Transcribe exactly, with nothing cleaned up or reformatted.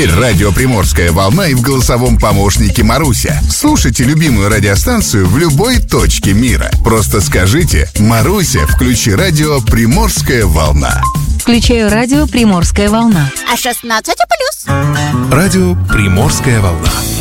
Теперь радио «Приморская волна» и в голосовом помощнике Маруся. Слушайте любимую радиостанцию в любой точке мира. Просто скажите: «Маруся, включи радио «Приморская волна». Включаю радио «Приморская волна». А шестнадцать плюс. Радио «Приморская волна».